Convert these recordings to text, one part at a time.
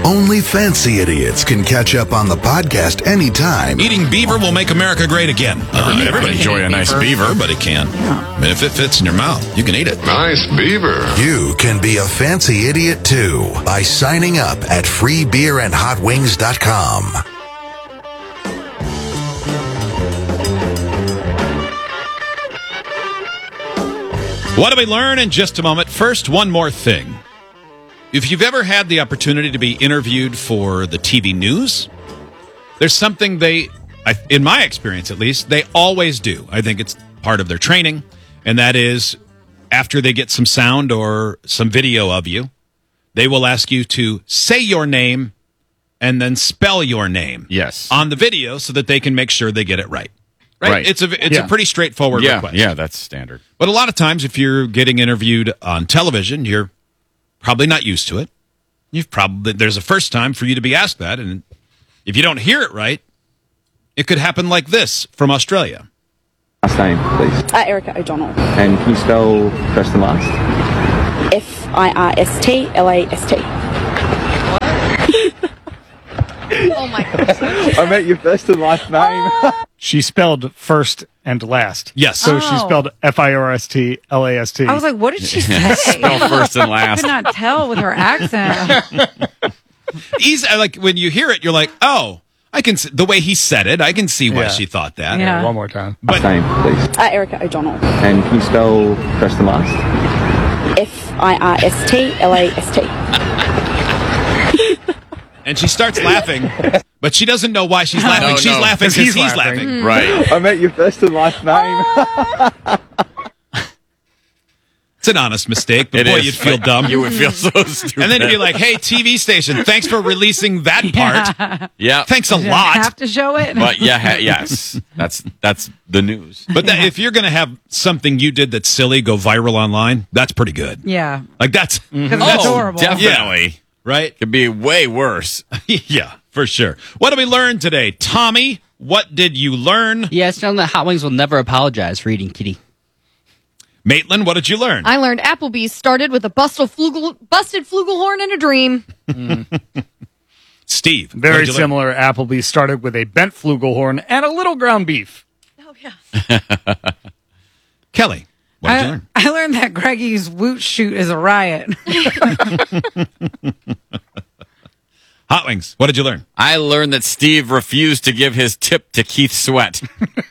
Only fancy idiots can catch up on the podcast anytime. Eating beaver will make America great again. Everybody enjoy a nice beaver. Everybody can. I mean, if it fits in your mouth, you can eat it. Nice beaver. You can be a fancy idiot too by signing up at freebeerandhotwings.com. What do we learn in just a moment? First, one more thing. If you've ever had the opportunity to be interviewed for the TV news, there's something in my experience at least, they always do. I think it's part of their training, and that is after they get some sound or some video of you, they will ask you to say your name and then spell your name on the video so that they can make sure they get it right. Right? It's a pretty straightforward request. Yeah, that's standard. But a lot of times if you're getting interviewed on television, you're probably not used to it. There's a first time for you to be asked that, and if you don't hear it right, it could happen like this from Australia. Last name, please. Erica O'Donnell. And can you spell first and last? FirstLast. Oh my gosh. I meant your first and last name. She spelled first and last. Yes. So she spelled FIRSTLAST. I was like, what did she say? Spell first and I last. could not tell with her accent. Easy, like when you hear it, you're like, oh, I can see the way he said it. I can see why she thought that. Yeah. One more time. Last name, please. Erica O'Donnell. And can you spell first and last? FIRSTLAST. And she starts laughing, but she doesn't know why she's laughing. She's laughing because he's laughing. Right. I meant your first and last name. It's an honest mistake, but It boy, is. you'd feel dumb. You would feel so stupid. And then you'd be like, hey, TV station, thanks for releasing that part. Yeah. Thanks a Did I lot. have to show it? But yes. That's the news. But if you're going to have something you did that's silly go viral online, that's pretty good. Yeah. Like that's Because it's adorable. Definitely. right? Could be way worse. Yeah, for sure. What did we learn today? Tommy, what did you learn? Yes, known that Hot Wings will never apologize for eating kitty. Maitland, what did you learn? I learned Applebee's started with a busted flugelhorn in a dream. Steve. what Very did you learn? similar. Applebee's started with a bent flugelhorn and a little ground beef. Oh, yeah. Kelly, what did you learn? I learned that Greggy's Woot Shoot is a riot. Hot Wings, what did you learn? I learned that Steve refused to give his tip to Keith Sweat.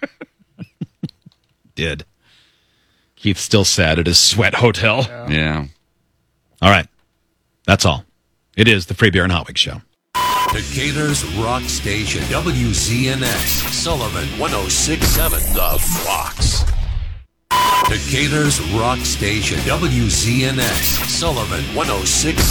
Did. Keith's still sad at his Sweat Hotel. Yeah. All right. That's all. It is the Free Beer and Hot Wings Show. Decatur's Rock Station, WZNX, Sullivan 106.7 The Fox. Decatur's Rock Station, WZNX, Sullivan 106.